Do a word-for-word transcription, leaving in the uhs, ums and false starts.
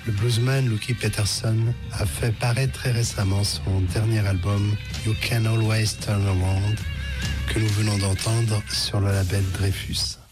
le bluesman Lucky Peterson a fait paraître très récemment son dernier album You Can Always Turn Around que nous venons d'entendre sur le label Dreyfus.